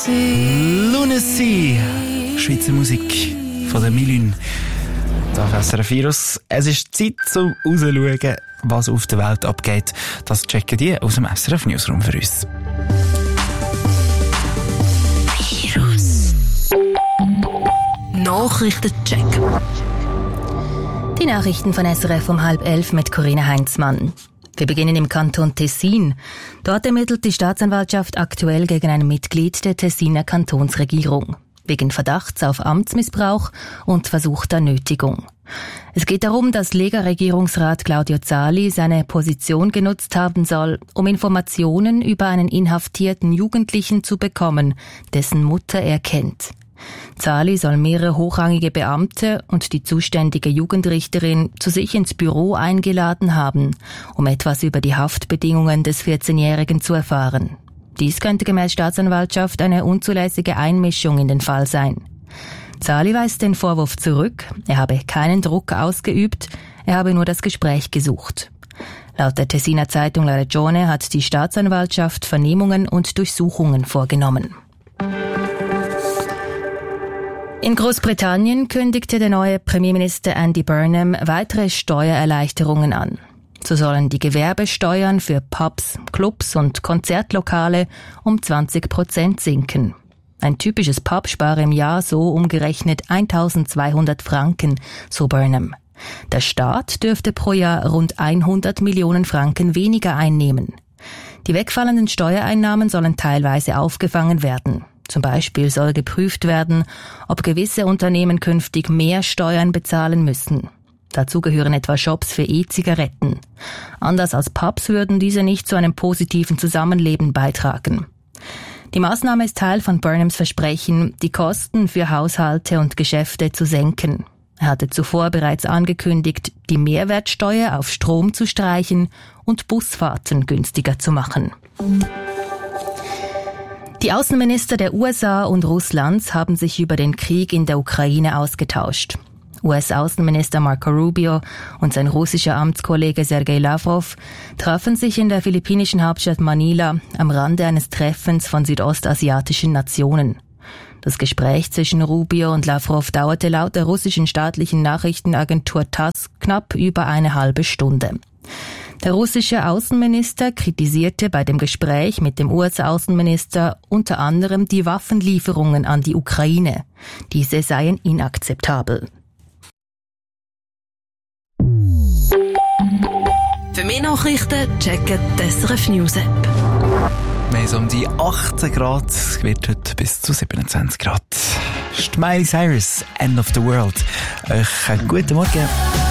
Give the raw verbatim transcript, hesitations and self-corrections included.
Lunacy, Schweizer Musik von der Milün. Da auf S R F Virus. Es ist Zeit zum rauszuschauen, was auf der Welt abgeht. Das checken die aus dem S R F Newsroom für uns. Virus Nachrichtencheck. Die Nachrichten von S R F um halb elf mit Corinna Heinzmann. Wir beginnen im Kanton Tessin. Dort ermittelt die Staatsanwaltschaft aktuell gegen ein Mitglied der Tessiner Kantonsregierung. Wegen Verdachts auf Amtsmissbrauch und versuchter Nötigung. Es geht darum, dass Lega-Regierungsrat Claudio Zali seine Position genutzt haben soll, um Informationen über einen inhaftierten Jugendlichen zu bekommen, dessen Mutter er kennt. Zali soll mehrere hochrangige Beamte und die zuständige Jugendrichterin zu sich ins Büro eingeladen haben, um etwas über die Haftbedingungen des vierzehnjährigen zu erfahren. Dies könnte gemäß Staatsanwaltschaft eine unzulässige Einmischung in den Fall sein. Zali weist den Vorwurf zurück, er habe keinen Druck ausgeübt, er habe nur das Gespräch gesucht. Laut der Tessiner Zeitung La Regione hat die Staatsanwaltschaft Vernehmungen und Durchsuchungen vorgenommen. In Großbritannien kündigte der neue Premierminister Andy Burnham weitere Steuererleichterungen an. So sollen die Gewerbesteuern für Pubs, Clubs und Konzertlokale um zwanzig Prozent sinken. Ein typisches Pub spare im Jahr so umgerechnet eintausendzweihundert Franken, so Burnham. Der Staat dürfte pro Jahr rund hundert Millionen Franken weniger einnehmen. Die wegfallenden Steuereinnahmen sollen teilweise aufgefangen werden. Zum Beispiel soll geprüft werden, ob gewisse Unternehmen künftig mehr Steuern bezahlen müssen. Dazu gehören etwa Shops für E-Zigaretten. Anders als Pubs würden diese nicht zu einem positiven Zusammenleben beitragen. Die Maßnahme ist Teil von Burnhams Versprechen, die Kosten für Haushalte und Geschäfte zu senken. Er hatte zuvor bereits angekündigt, die Mehrwertsteuer auf Strom zu streichen und Busfahrten günstiger zu machen. Die Außenminister der U S A und Russlands haben sich über den Krieg in der Ukraine ausgetauscht. U S-Außenminister Marco Rubio und sein russischer Amtskollege Sergei Lavrov trafen sich in der philippinischen Hauptstadt Manila am Rande eines Treffens von südostasiatischen Nationen. Das Gespräch zwischen Rubio und Lavrov dauerte laut der russischen staatlichen Nachrichtenagentur TASS knapp über eine halbe Stunde. Der russische Außenminister kritisierte bei dem Gespräch mit dem U S-Außenminister unter anderem die Waffenlieferungen an die Ukraine. Diese seien inakzeptabel. Für mehr Nachrichten checken die S R F News App. Wir haben so um die achtzehn Grad, es wird heute bis zu siebenundzwanzig Grad. Das ist Miley Cyrus, End of the World. Euch einen guten Morgen.